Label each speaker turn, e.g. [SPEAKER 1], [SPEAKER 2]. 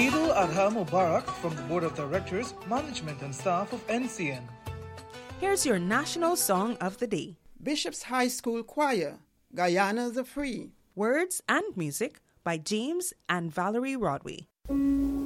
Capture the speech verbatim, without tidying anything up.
[SPEAKER 1] Eidul Adha Mubarak from the Board of Directors, Management and Staff of N C N.
[SPEAKER 2] Here's your national song of the day.
[SPEAKER 3] Bishop's High School Choir, Guyana the Free.
[SPEAKER 2] Words and music by James and Valerie Rodway.